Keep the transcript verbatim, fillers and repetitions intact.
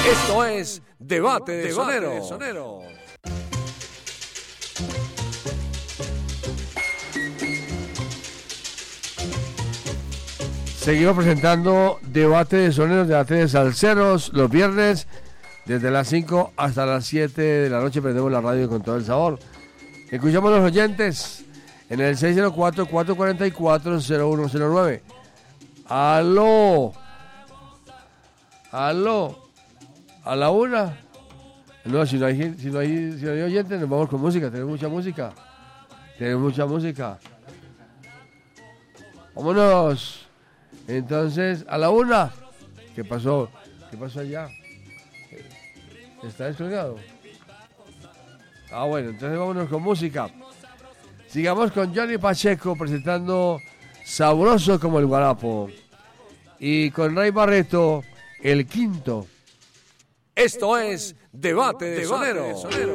Esto es Debate de Sonero. Sonero. Seguimos presentando Debate de Soneros, Debate de Salseros, los viernes, desde las cinco hasta las siete de la noche prendemos la radio con todo el sabor. Escuchamos a los oyentes en el seis cero cuatro, cuatro cuatro cuatro, cero uno cero nueve. ¡Aló! ¡Aló! ¿A la una? No, si no hay, si no hay, si no hay oyentes, nos vamos con música. Tenemos mucha música. Tenemos mucha música. Vámonos. Entonces, a la una. ¿Qué pasó? ¿Qué pasó allá? ¿Está descolgado? Ah, bueno, entonces vámonos con música. Sigamos con Johnny Pacheco presentando Sabroso como el Guarapo. Y con Ray Barreto, El Quinto. Esto es Debate de Sonero.